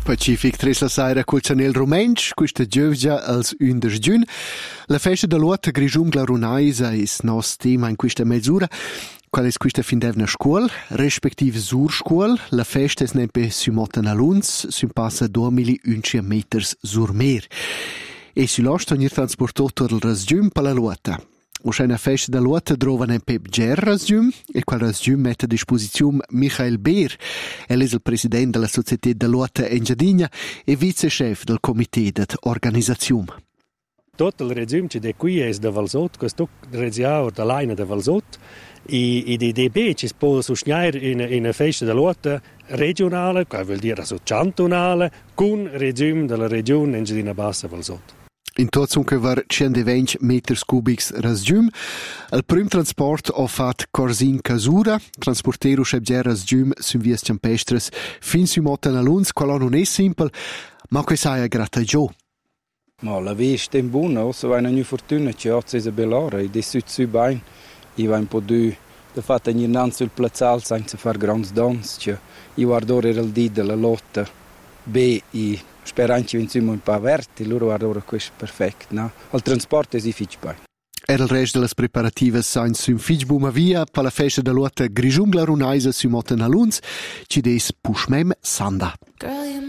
Pacific 3 la saira col Chanel Romensch, questa giovgia als 11 giugn. La festa da Luota Grischun Glarunaisa is nos tema in questa mezz'ora. Qual es questa fin d'evna scuol, respektiv sur scuol. La festa es nempe sumotan a Lunz, sum passa 2100 meters sur mer. E si lost ogni transportato del rasgium per la Luota. Una festa da Luota trova in Pep Ger rasgium, e quel rasgium mette a disposizione Michael Beer. El es il president della Società da Luota Engiadina e vicechef del comité d'organizzazione. Tot il regime che de qui es da Valsot, questo regiaur da Laina da Valsot, e di DB ci può sostenere in una festa da Luota regionale, che vuol dire cantonale, con regime della regione Engiadina Bassa Valsot. In tot sunque var 120 meters cubics rasgium. Il prim transport ha fat Corsin Casura, transportero schebger rasgium sum vies campestres fin su motan a Lunz, qual non è simple, ma che sai a grattaggio. Ma la vista è buona, ossa vai una fortuna, ci ha a bell'ora, e di su bain, io vai un po' da fatta in innanzi sul plazzal senza far grandi danze, io guardo ora il dì della lotta, e speranci vinciamo un po' averti, loro guardano questo perfetto, no? Il trasporto è difficile poi. Era il resto delle preparative sain sum fitch buma via per la festa da Luota Grischun Glarunaisa su motan a Lunz, ci des pushmem sanda.